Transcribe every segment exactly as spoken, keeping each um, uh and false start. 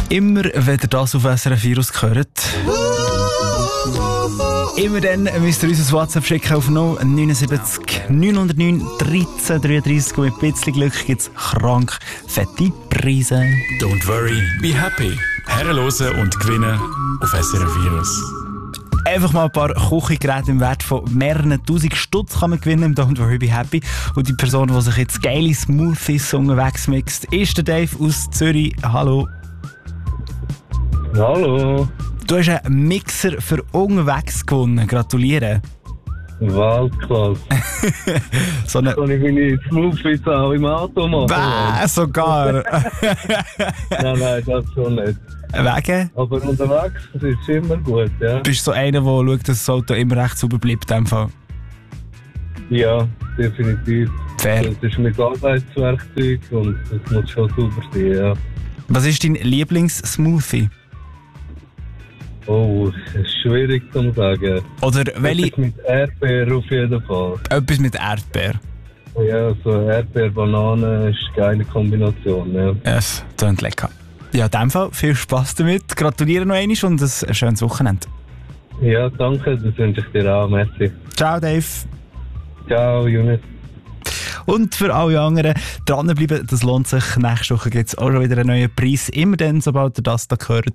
Immer, wenn ihr das auf S R F Virus hört, immer dann müsst ihr uns ein WhatsApp schicken auf null neun sieben neun null neun dreizehn dreiunddreißig. Und mit ein bisschen Glück gibt es krank fette Preise. Don't worry, be happy. Herrenlosen und gewinnen auf S R F Virus. Einfach mal ein paar Küchengeräte im Wert von mehreren tausend Stutz kann man gewinnen im Don't Worry Be Happy. Und die Person, die sich jetzt geile Smoothies unterwegs mixt, ist der Dave aus Zürich. Hallo. Hallo. Du hast einen Mixer für unterwegs gewonnen. Gratuliere. Weltklasse. So eine... Kann ich meine Smoothies auch im Auto machen? Bäh, sogar. Nein, nein, das schon nicht. Wegen? Aber unterwegs ist immer gut, ja. Bist du so einer, der schaut, dass das Auto immer recht sauber bleibt? In dem Fall? Ja, definitiv. Fair. Das ist mit Arbeitswerkzeug und das muss schon sauber sein, ja. Was ist dein Lieblings-Smoothie? Oh, das ist schwierig zu sagen. Oder welche? Etwas mit Erdbeer auf jeden Fall. Etwas mit Erdbeer. Ja, so Erdbeer-Banane ist eine geile Kombination, ja. Es klingt lecker. Ja, in dem Fall viel Spass damit. Gratuliere noch einmal und ein schönes Wochenende. Ja, danke, das wünsche ich dir auch. Merci. Ciao, Dave. Ciao, Jonas. Und für alle anderen, dranbleiben, das lohnt sich. Nächste Woche gibt es auch schon wieder einen neuen Preis. Immer dann, sobald ihr das da hört.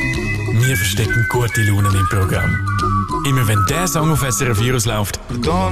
Wir verstecken gute Laune im Programm. Immer wenn der Song auf S R F Virus läuft,